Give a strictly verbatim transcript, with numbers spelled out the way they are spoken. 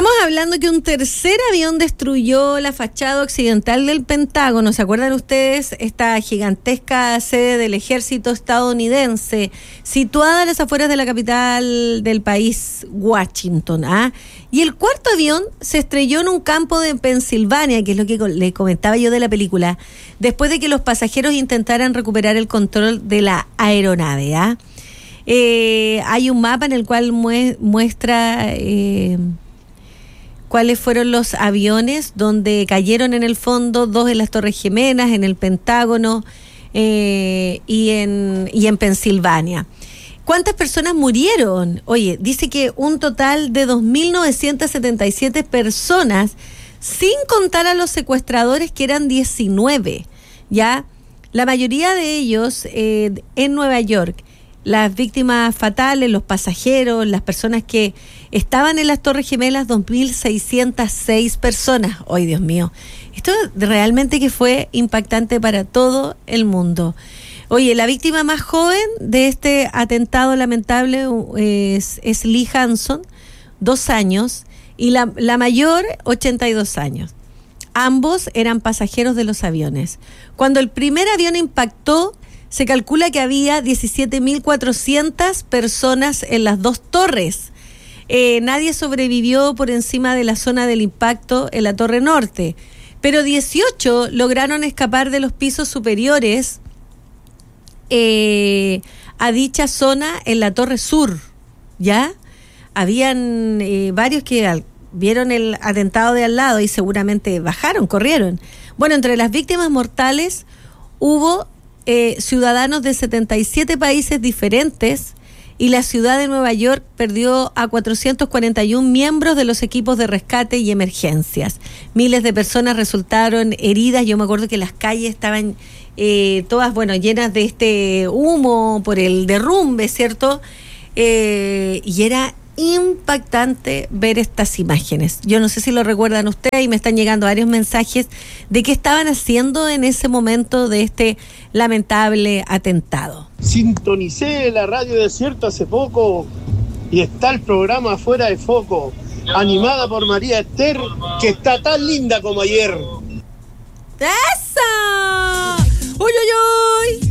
Estamos hablando que un tercer avión destruyó la fachada occidental del Pentágono. ¿Se acuerdan ustedes? Esta gigantesca sede del ejército estadounidense, situada a las afueras de la capital del país, Washington. ¿ah? Y el cuarto avión se estrelló en un campo de Pensilvania, que es lo que le comentaba yo de la película, después de que los pasajeros intentaran recuperar el control de la aeronave. ¿ah? Eh, hay un mapa en el cual mue- muestra... Eh, cuáles fueron los aviones donde cayeron en el fondo, dos en las Torres Gemelas, en el Pentágono eh, y, en, y en Pensilvania. ¿Cuántas personas murieron? Oye, dice que un total de dos mil novecientas setenta y siete personas, sin contar a los secuestradores, que eran diecinueve, ¿ya? La mayoría de ellos eh, en Nueva York. Las víctimas fatales, los pasajeros, las personas que estaban en las Torres Gemelas, dos mil seiscientas seis personas. ¡Ay, Dios mío! Esto realmente que fue impactante para todo el mundo. Oye, la víctima más joven de este atentado lamentable es, es Lee Hanson, dos años, y la, la mayor, ochenta y dos años. Ambos eran pasajeros de los aviones. Cuando el primer avión impactó, se calcula que había diecisiete mil cuatrocientas personas en las dos torres. Eh, nadie sobrevivió por encima de la zona del impacto en la Torre Norte, pero dieciocho lograron escapar de los pisos superiores eh, a dicha zona en la Torre Sur. ¿Ya? Habían eh, varios que al, vieron el atentado de al lado y seguramente bajaron, corrieron. Bueno, entre las víctimas mortales hubo Eh, ciudadanos de setenta y siete países diferentes, y la ciudad de Nueva York perdió a cuatrocientos cuarenta y uno miembros de los equipos de rescate y emergencias. Miles de personas resultaron heridas. Yo me acuerdo que las calles estaban eh, todas, bueno, llenas de este humo por el derrumbe, ¿cierto? Eh, y era impactante ver estas imágenes. Yo no sé si lo recuerdan ustedes, y me están llegando varios mensajes de qué estaban haciendo en ese momento de este lamentable atentado. Sintonicé la radio Desierto hace poco y está el programa Fuera de Foco, animada por María Esther, que está tan linda como ayer. ¡Eso! ¡Uy, uy, uy!